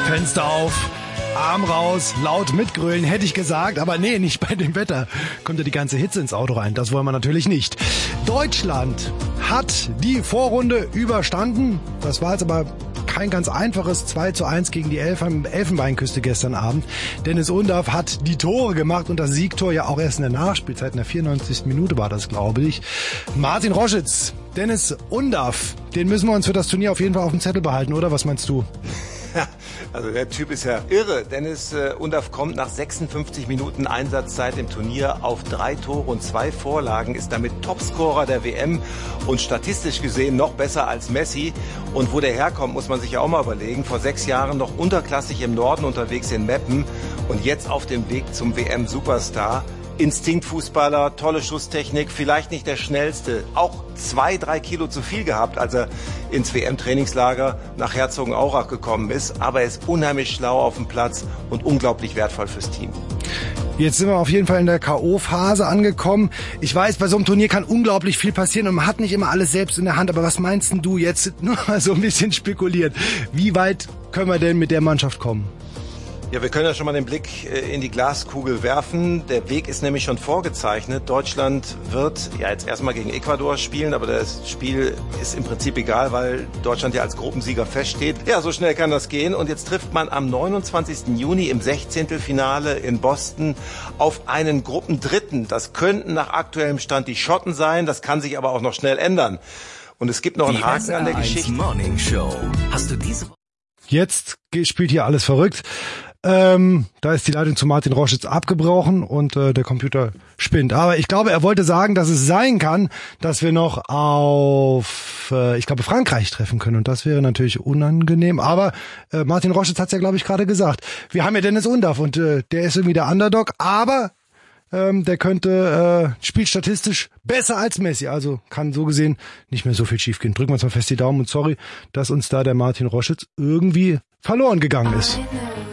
Fenster auf, Arm raus, laut mitgrölen, hätte ich gesagt. Aber nee, nicht bei dem Wetter. Kommt ja die ganze Hitze ins Auto rein. Das wollen wir natürlich nicht. Deutschland hat die Vorrunde überstanden. Das war jetzt aber kein ganz einfaches 2:1 gegen die Elfenbeinküste gestern Abend. Dennis Undaff hat die Tore gemacht und das Siegtor ja auch erst in der Nachspielzeit. In der 94. Minute war das, glaube ich. Martin Roschitz, Dennis Undaff, den müssen wir uns für das Turnier auf jeden Fall auf dem Zettel behalten, oder? Was meinst du? Ja, also der Typ ist ja irre. Dennis Undaff kommt nach 56 Minuten Einsatzzeit im Turnier auf 3 Tore und 2 Vorlagen, ist damit Topscorer der WM und statistisch gesehen noch besser als Messi. Und wo der herkommt, muss man sich ja auch mal überlegen. Vor 6 Jahren noch unterklassig im Norden unterwegs in Meppen und jetzt auf dem Weg zum WM-Superstar. Instinktfußballer, tolle Schusstechnik, vielleicht nicht der schnellste, auch 2-3 Kilo zu viel gehabt, als er ins WM-Trainingslager nach Herzogenaurach gekommen ist, aber er ist unheimlich schlau auf dem Platz und unglaublich wertvoll fürs Team. Jetzt sind wir auf jeden Fall in der K.O.-Phase angekommen. Ich weiß, bei so einem Turnier kann unglaublich viel passieren und man hat nicht immer alles selbst in der Hand, aber was meinst denn du jetzt, nur mal so ein bisschen spekuliert, wie weit können wir denn mit der Mannschaft kommen? Ja, wir können ja schon mal den Blick in die Glaskugel werfen. Der Weg ist nämlich schon vorgezeichnet. Deutschland wird ja jetzt erstmal gegen Ecuador spielen, aber das Spiel ist im Prinzip egal, weil Deutschland ja als Gruppensieger feststeht. Ja, so schnell kann das gehen. Und jetzt trifft man am 29. Juni im 16. Finale in Boston auf einen Gruppendritten. Das könnten nach aktuellem Stand die Schotten sein. Das kann sich aber auch noch schnell ändern. Und es gibt noch einen Haken an der Geschichte. Morning Show. Hast du diese? Jetzt spielt hier alles verrückt. Da ist die Leitung zu Martin Roschitz abgebrochen und der Computer spinnt. Aber ich glaube, er wollte sagen, dass es sein kann, dass wir noch auf, ich glaube, Frankreich treffen können. Und das wäre natürlich unangenehm. Aber Martin Roschitz hat es ja, glaube ich, gerade gesagt. Wir haben ja Dennis Undaff und der ist irgendwie der Underdog. Aber der könnte spielt statistisch besser als Messi. Also kann so gesehen nicht mehr so viel schief gehen. Drücken wir uns mal fest die Daumen und sorry, dass uns da der Martin Roschitz irgendwie verloren gegangen ist.